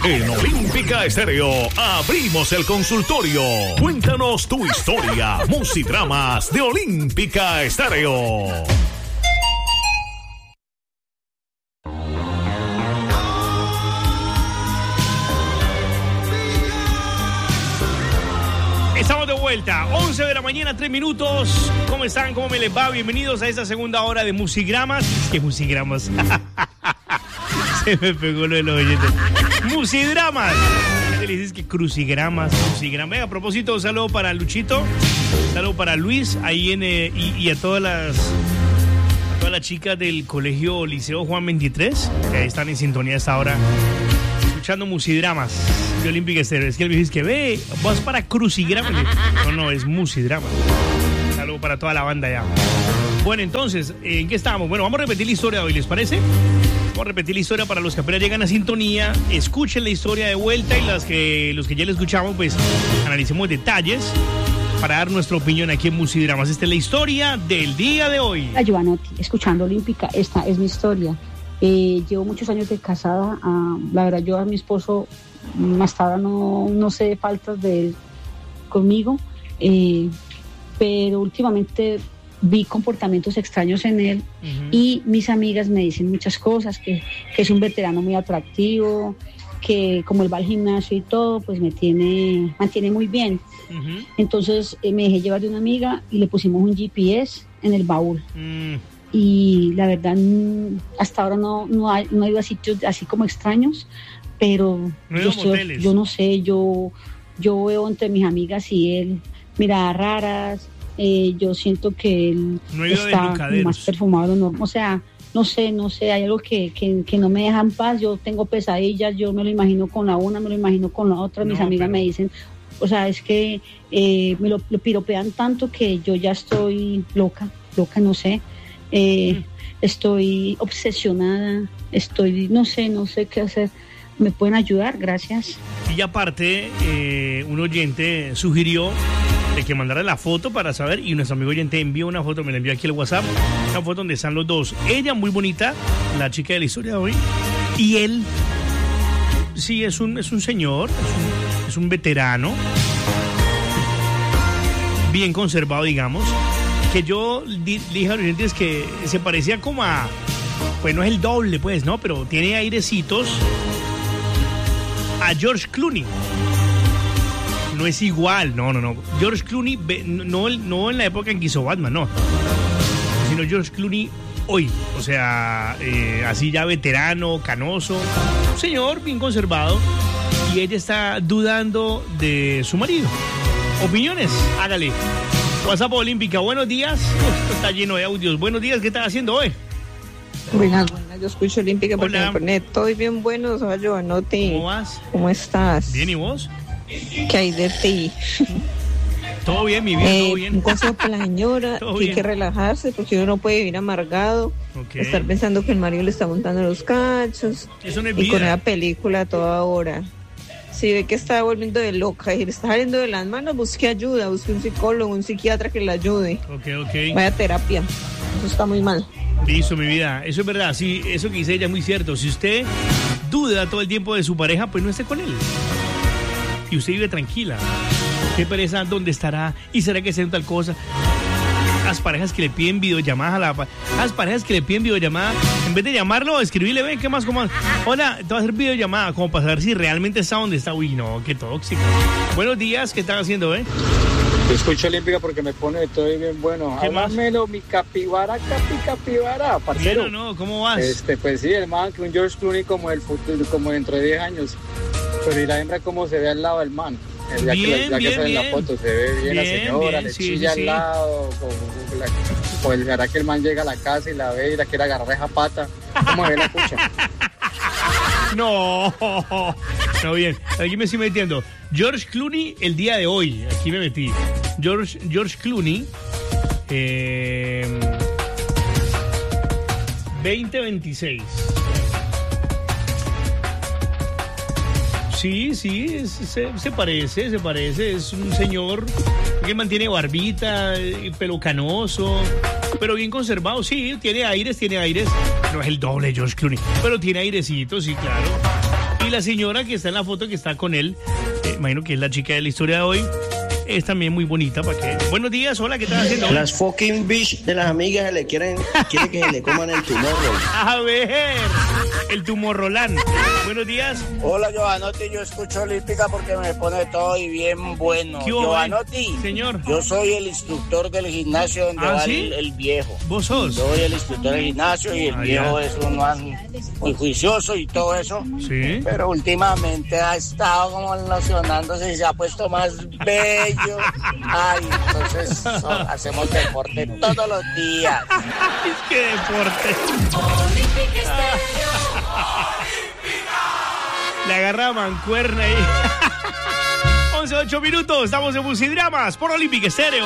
En Olímpica Estéreo abrimos el consultorio. Cuéntanos tu historia. Musidramas de Olímpica Estéreo. Estamos de vuelta, 11 de la mañana, 3 minutos. ¿Cómo están? ¿Cómo me les va? Bienvenidos a esta segunda hora de Musigramas. ¿Qué Musigramas? Se me pegó lo de los oyentes. Musidramas. ¿Qué le dices que crucigramas? Musigramas. Venga, a propósito, un saludo para Luchito, un saludo para Luis, ahí y a todas las chicas del colegio Liceo Juan 23, que están en sintonía hasta ahora, escuchando Musidramas de Olímpica Estéreo. Es que él me dice que ve, vas para crucigramas. No, es Musidramas. Un saludo para toda la banda ya. Bueno, entonces, ¿en qué estábamos? Bueno, vamos a repetir la historia de hoy, ¿les parece? Vamos a repetir la historia para los que apenas llegan a sintonía. Escuchen la historia de vuelta y los que ya la escuchamos, pues analicemos detalles para dar nuestra opinión aquí en Musidramas. Esta es la historia del día de hoy. A Giovanotti, escuchando Olímpica, esta es mi historia. Llevo muchos años de casada. La verdad, yo a mi esposo hasta ahora no sé faltas de él conmigo, pero últimamente vi comportamientos extraños en él. Y mis amigas me dicen muchas cosas, que es un veterano muy atractivo, que como él va al gimnasio y todo, pues mantiene muy bien. Entonces me dejé llevar de una amiga y le pusimos un GPS en el baúl. Y la verdad, hasta ahora no he ido a sitios así como extraños, pero yo no sé, yo veo entre mis amigas y él miradas raras. Yo siento que él está más perfumado de lo normal. O sea, no sé, hay algo que no me deja en paz. Yo tengo pesadillas, yo me lo imagino con la una, me lo imagino con la otra. Mis amigas me dicen, o sea, es que me lo piropean tanto que yo ya estoy loca, no sé. Estoy obsesionada, no sé qué hacer. ¿Me pueden ayudar? Gracias. Y aparte, un oyente sugirió de que mandara la foto para saber, y nuestro amigo oyente envió una foto, me la envió aquí al WhatsApp, una foto donde están los dos. Ella muy bonita, la chica de la historia de hoy, y él, sí, es un señor, es un veterano, bien conservado, digamos, que yo dije a los oyentes que se parecía como a, pues no es el doble, pues, ¿no? Pero tiene airecitos a George Clooney. No es igual, no. George Clooney, no en la época en que hizo Batman, no. Sino George Clooney hoy. O sea, así ya veterano, canoso. Un señor bien conservado. Y ella está dudando de su marido. Opiniones, hágale. WhatsApp Olímpica, buenos días. Esto está lleno de audios. Buenos días, ¿qué estás haciendo hoy? Buenas, yo escucho Olímpica por internet. Estoy bien bueno, soy Giovanotti. ¿Cómo vas? ¿Cómo estás? Bien, ¿y vos? ¿Qué hay de ti? Todo bien, mi vida, todo bien. Un consejo para la señora, que hay que relajarse porque uno no puede vivir amargado, estar pensando que el marido le está montando los cachos. Eso no es y vida. con esa película a toda hora. Si ve que está volviendo de loca y le está saliendo de las manos, busque ayuda, busque un psicólogo, un psiquiatra que le ayude. Vaya a terapia, eso está muy mal. Listo, mi vida, eso es verdad, sí, eso que dice ella es muy cierto. Si usted duda todo el tiempo de su pareja, pues no esté con él. Y usted vive tranquila. Qué pereza, ¿dónde estará? ¿Y será que sea tal cosa? Las parejas que le piden videollamadas las parejas que le piden videollamadas, en vez de llamarlo, escribirle, ven, ¿qué más? ¿Cómo? Hola, te voy a hacer videollamada, como para saber si realmente está donde está. Uy, no, qué tóxico. Buenos días, ¿qué están haciendo, Yo escucho Olímpica porque me pone todo bien bueno. Háblamelo, mi capibara, parcero. No, ¿cómo vas? Pues sí, el man, que un George Clooney como el futuro, como dentro de 10 años. Pero y la hembra cómo se ve al lado del man. Ya que sale en la foto, se ve bien la señora, le chilla al lado. Pues hará que el man llega a la casa y la ve y la quiere agarrar esa pata. ¿Cómo ve la pucha? No, bien, aquí me estoy metiendo. George Clooney el día de hoy, aquí me metí. George Clooney, 2026. Sí, se parece, es un señor que mantiene barbita, pelo canoso, pero bien conservado, sí, tiene aires, no es el doble de George Clooney, pero tiene airecitos, sí, claro. Y la señora que está en la foto, que está con él, imagino que es la chica de la historia de hoy, es también muy bonita. ¿Para qué? Buenos días, hola, ¿qué estás haciendo? Las fucking bitch de las amigas quieren que se le coman el tumorro. A ver, el tumorrolán. Buenos días. Hola, Giovanotti, yo escucho Olímpica porque me pone todo y bien bueno. Giovanotti, señor. Yo soy el instructor del gimnasio donde va ¿sí? el viejo. ¿Vos sos? Yo soy el instructor del gimnasio y el viejo es un man muy juicioso y todo eso. Sí. Pero últimamente ha estado como locionándose y se ha puesto más bello. Ay, entonces hacemos deporte todos los días. Es que deporte. Le agarra mancuerna ahí. 11:08 minutos, estamos en Musidramas por Olímpica Estéreo.